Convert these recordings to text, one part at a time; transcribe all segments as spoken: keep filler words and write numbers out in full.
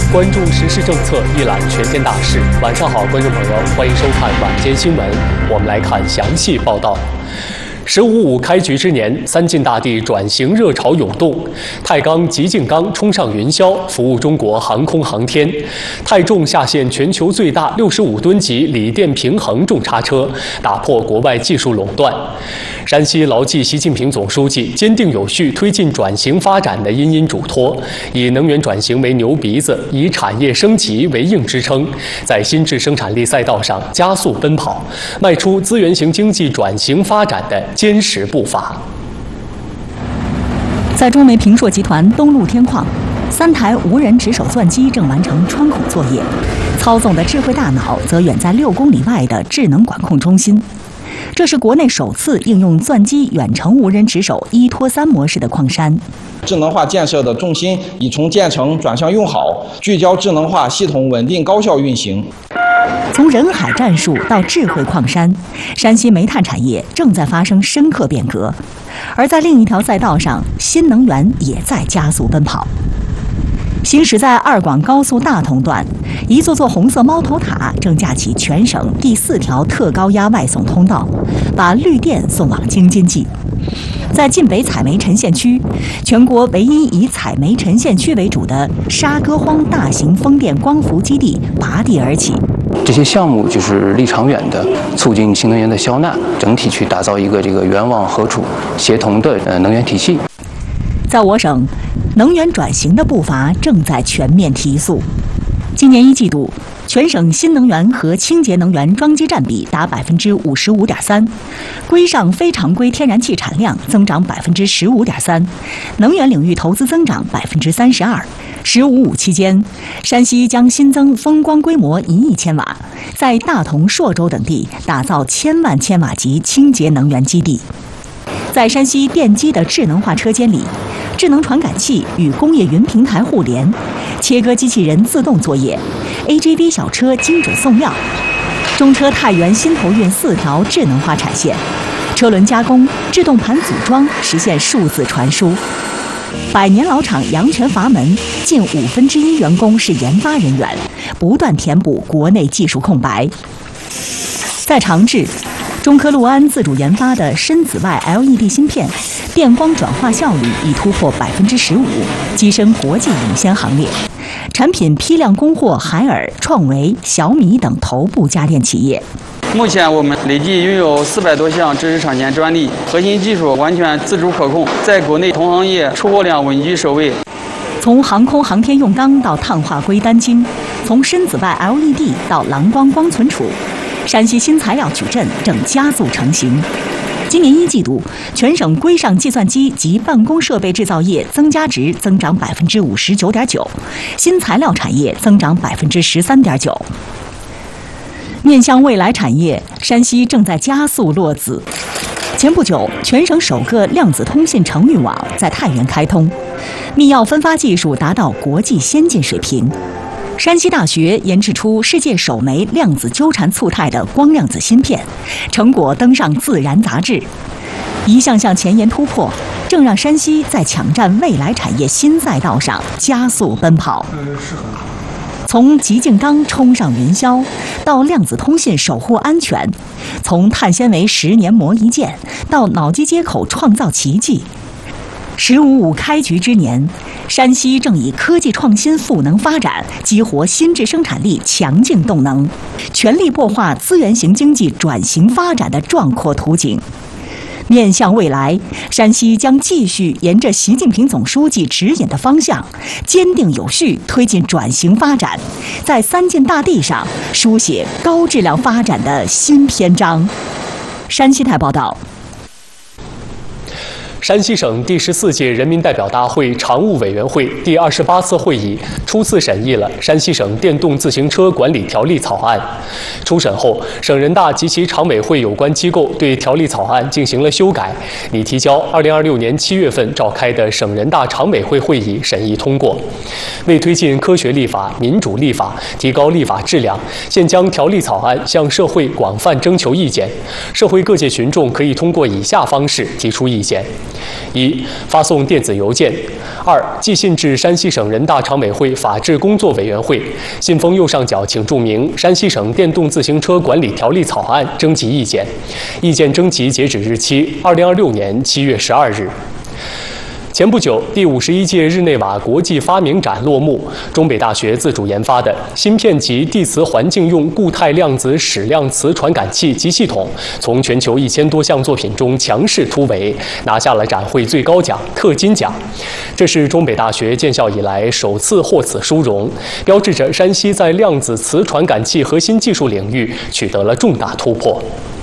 关注时事政策，一览全天大事。晚上好，观众朋友，欢迎收看晚间新闻。我们来看详细报道。十五五开局之年，三晋大地转型热潮涌动，太钢、吉敬钢冲上云霄，服务中国航空航天。太重下线全球最大六十五吨级锂电平衡重叉车，打破国外技术垄断。山西牢记习近平总书记坚定有序推进转型发展的殷殷嘱托，以能源转型为牛鼻子，以产业升级为硬支撑，在新质生产力赛道上加速奔跑，迈出资源型经济转型发展的坚实步伐。 在中煤平硕集团东路天矿，三台无人值守钻机正完成穿孔作业，操纵的智慧大脑则远在六公里外的智能管控中心。这是国内首次应用钻机远程无人值守一拖三模式的矿山。 智能化建设的重心已从建成转向用好，聚焦智能化系统稳定高效运行。 从人海战术到智慧矿山，山西煤炭产业正在发生深刻变革。而在另一条赛道上，新能源也在加速奔跑。行驶在二广高速大同段，一座座红色猫头塔正架起全省第四条特高压外送通道，把绿电送往京津冀。在晋北采煤沉县区，全国唯一以采煤沉县区为主的沙歌荒大型风电光伏基地拔地而起。 这些项目就是离长远的促进新能源的消纳，整体去打造一个这个远望合处协同的呃能源体系。 在我省，能源转型的步伐正在全面提速。今年一季度，全省新能源和清洁能源装机占比达百分之五十五点三，规上非常规天然气产量增长百分之十五点三，能源领域投资增长百分之三十二。十五五期间，山西将新增风光规模一亿千瓦，在大同、朔州等地打造千万千瓦级清洁能源基地。在山西电机的智能化车间里，智能传感器与工业云平台互联，切割机器人自动作业 ，A G V 小车精准送料。中车太原新投运四条智能化产线，车轮加工、制动盘组装实现数字传输。百年老厂阳泉阀门近五分之一员工是研发人员，不断填补国内技术空白。在长治，中科陆安自主研发的深紫外 L E D 芯片，电光转化效率已突破百分之十五，跻身国际领先行列。产品批量供货海尔、创维、小米等头部家电企业。 目前我们累计拥有四百多项知识产权专利，核心技术完全自主可控，在国内同行业出货量稳居首位。 从航空航天用钢到碳化硅单晶，从深紫外 L E D 到蓝光光存储，山西新材料矩阵正加速成型。今年一季度，全省规上计算机及办公设备制造业增加值增长百分之五十九点九，新材料产业增长百分之十三点九。面向未来产业，山西正在加速落子。前不久，全省首个量子通信成域网在太原开通，密钥分发技术达到国际先进水平。山西大学研制出世界首枚量子纠缠促肽的光量子芯片，成果登上《自然》杂志。一项项前沿突破，正让山西在抢占未来产业新赛道上加速奔跑。从吉敬钢冲上云霄，到量子通信守护安全；从碳纤维十年磨一剑，到脑机接口创造奇迹。十五五开局之年，山西正以科技创新赋能发展，激活新质生产力强劲动能，全力擘画资源型经济转型发展的壮阔图景。面向未来，山西将继续沿着习近平总书记指引的方向，坚定有序推进转型发展，在三晋大地上书写高质量发展的新篇章。山西台报道。 山西省第十四届人民代表大会常务委员会第二十八次会议初次审议了山西省电动自行车管理条例草案。初审后，省人大及其常委会有关机构对条例草案进行了修改，拟提交二零二六年七月份召开的省人大常委会会议审议通过。为推进科学立法、民主立法，提高立法质量，现将条例草案向社会广泛征求意见。社会各界群众可以通过以下方式提出意见。 一、发送电子邮件；二、寄信至山西省人大常委会法制工作委员会，信封右上角请注明“山西省电动自行车管理条例草案”，征集意见。意见征集截止日期：二零二六年七月十二日。前不久，第五十一届日内瓦国际发明展落幕。中北大学自主研发的芯片级地磁环境用固态量子矢量磁传感器及系统，从全球一千多项作品中强势突围，拿下了展会最高奖特金奖。这是中北大学建校以来首次获此殊荣，标志着山西在量子磁传感器核心技术领域取得了重大突破。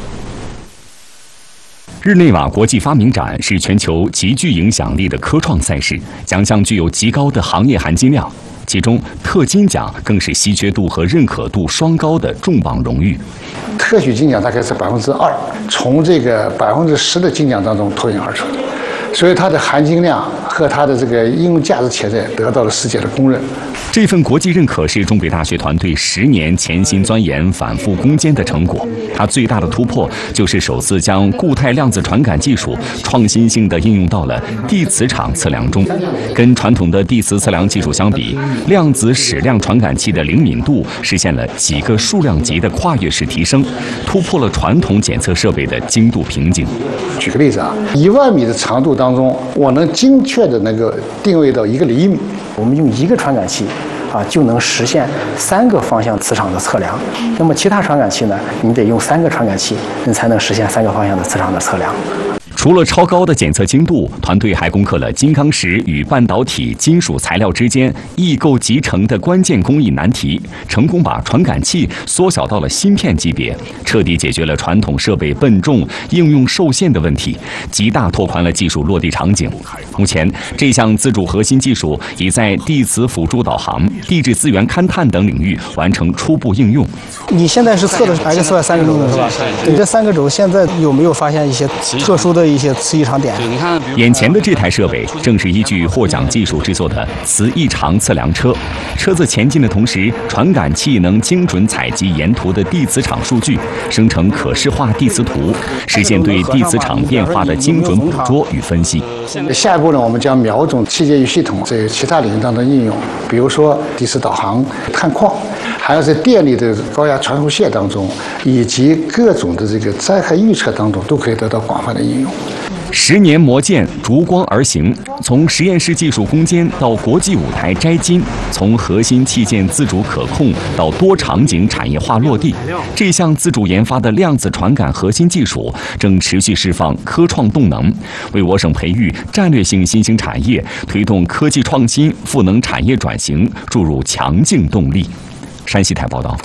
日内瓦国际发明展是全球极具影响力的科创赛事，奖项具有极高的行业含金量，其中特金奖更是稀缺度和认可度双高的重磅荣誉。 特许金奖大概是百分之二，从这个百分之十的金奖当中脱颖而出，所以它的含金量和它的这个应用价值潜在得到了世界的公认。 这份国际认可是中北大学团队十年潜心钻研、反复攻坚的成果。它最大的突破就是首次将固态量子传感技术创新性地应用到了地磁场测量中。跟传统的地磁测量技术相比，量子矢量传感器的灵敏度实现了几个数量级的跨越式提升，突破了传统检测设备的精度瓶颈。 举个例子啊，一万米的长度当中，我能精确的能够定位到一个厘米。 我们用一个传感器啊，就能实现三个方向磁场的测量。那么其他传感器呢，你得用三个传感器，你才能实现三个方向的磁场的测量。 除了超高的检测精度，团队还攻克了金刚石与半导体金属材料之间异构集成的关键工艺难题，成功把传感器缩小到了芯片级别，彻底解决了传统设备笨重、应用受限的问题，极大拓宽了技术落地场景。目前，这项自主核心技术已在地磁辅助导航、地质资源勘探等领域完成初步应用。 你现在是测的 X Y 三个轴是吧？你这三个轴现在有没有发现一些特殊的一些磁异常点？ 眼前的这台设备正是依据获奖技术制作的磁异常测量车。车子前进的同时，传感器能精准采集沿途的地磁场数据，生成可视化地磁图，实现对地磁场变化的精准捕捉与分析。 下一步呢，我们将瞄准器件与系统在其他领域当中应用，比如说地磁导航、探矿，还有在电力的高压传输线当中，以及各种的这个灾害预测当中，都可以得到广泛的应用。 十年磨剑，逐光而行，从实验室技术攻坚到国际舞台摘金，从核心器件自主可控到多场景产业化落地，这项自主研发的量子传感核心技术正持续释放科创动能，为我省培育战略性新兴产业、推动科技创新、赋能产业转型注入强劲动力。山西台报道。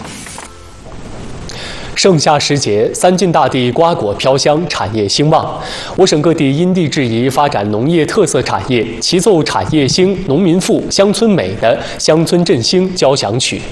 盛夏时节，三晋大地瓜果飘香，产业兴旺。我省各地因地制宜发展农业特色产业，齐奏产业兴、农民富、乡村美的乡村振兴交响曲。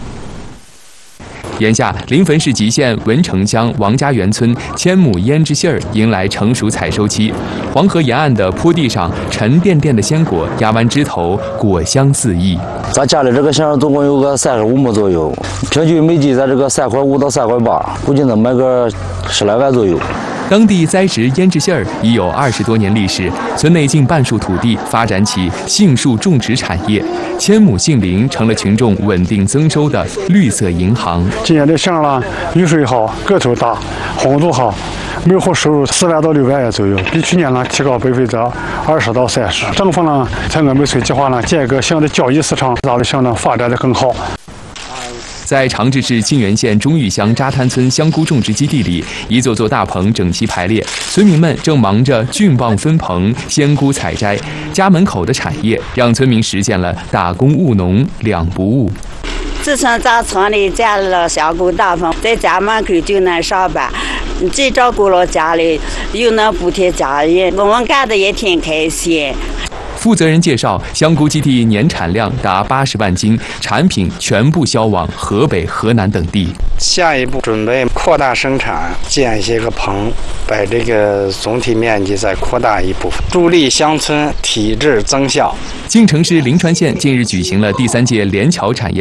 眼下，临汾市吉县文城乡王家园村千亩胭脂杏儿迎来成熟采收期。黄河沿岸的坡地上，沉甸甸的鲜果压弯枝头，果香四溢。 咱家里这个杏儿总共有个三十五亩左右，平均每季咱这个三块五到三块八，估计能卖个十来万左右。 当地栽植胭脂杏儿已有二十多年历史，村内近半数土地发展起杏树种植产业，千亩杏林成了群众稳定增收的绿色银行。 今年的杏呢，雨水好，个头大，红度好，每户收入四万到六万元左右，比去年呢提高百分之二十到三十。政府呢，在我们村计划呢建一个杏的交易市场，让杏呢发展的更好。 在长治市沁源县中峪乡扎滩村香菇种植基地里，一座座大棚整齐排列，村民们正忙着菌棒分棚、鲜菇采摘。家门口的产业让村民实现了打工务农两不误。 自从在村里建了香菇大棚，在家门口就能上班，既照顾了家里，又能补贴家人，我们干的也挺开心。 负责人介绍，香菇基地年产量达八十万斤，产品全部销往河北、河南等地。 下一步准备扩大生产，建一些个棚，把这个总体面积再扩大一部分，助力乡村体质增效。 晋城市临川县近日举行了第三届联侨产业